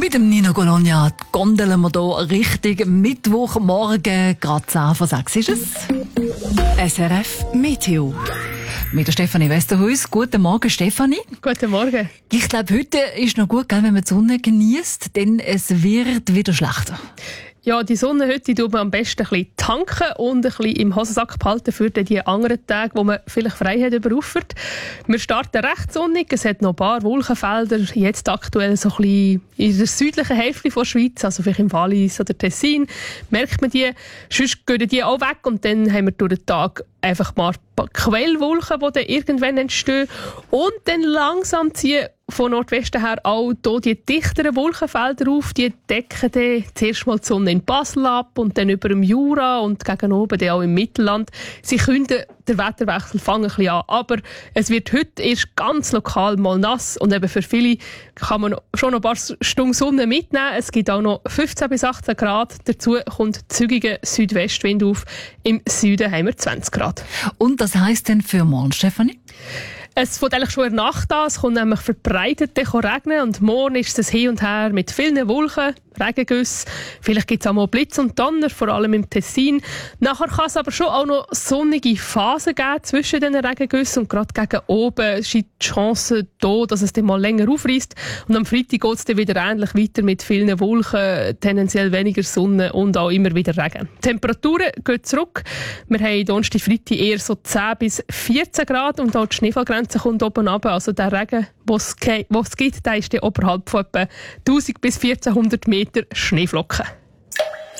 Mit dem Nino Gologna gondeln wir hier Richtung Mittwochmorgen. Gerade 10:06 ist es. SRF Meteo. Mit der Stefanie Westerhuis. Guten Morgen, Stefanie. Guten Morgen. Ich glaube, heute ist noch gut, wenn man die Sonne genießt, denn es wird wieder schlechter. Ja, die Sonne heute tut man am besten ein bisschen tanken und ein bisschen im Hosensack behalten für die anderen Tage, wo man vielleicht frei hat überruffert. Wir starten recht sonnig, es hat noch ein paar Wolkenfelder, jetzt aktuell so ein bisschen in der südlichen Hälfte der Schweiz, also vielleicht im Wallis oder Tessin, merkt man die. Sonst gehen die auch weg und dann haben wir durch den Tag einfach mal Quellwolken, die dann irgendwann entstehen. Und dann langsam ziehen von Nordwesten her auch hier die dichteren Wolkenfelder auf. Die decken dann zuerst mal die Sonne in Basel ab und dann über dem Jura und gegen oben dann auch im Mittelland. Sie können den Wetterwechsel fangen ein bisschen an. Aber es wird heute erst ganz lokal mal nass und eben für viele kann man schon noch ein paar Stunden Sonne mitnehmen. Es gibt auch noch 15 bis 18 Grad. Dazu kommt zügiger Südwestwind auf. Im Süden haben wir 20 Grad. Und das heisst denn für morgen, Stefanie? Es fängt eigentlich schon in der Nacht an. Es kommt nämlich verbreitet regnen und morgen ist es hin und her mit vielen Wolken, Regengüssen. Vielleicht gibt es auch mal Blitz und Donner, vor allem im Tessin. Nachher kann es aber schon auch noch sonnige Phasen geben zwischen den Regengüssen und gerade gegen oben ist die Chance da, dass es dann mal länger aufreisst. Und am Freitag geht es dann wieder ähnlich weiter mit vielen Wolken, tendenziell weniger Sonne und auch immer wieder Regen. Die Temperaturen gehen zurück. Wir haben Donnerstag, Freitag eher so 10 bis 14 Grad und auch die Schneefallgrenze kommt oben runter. Also der Regen, den es gibt, der ist dann oberhalb von etwa 1000 bis 1400 Meter Schneeflocken.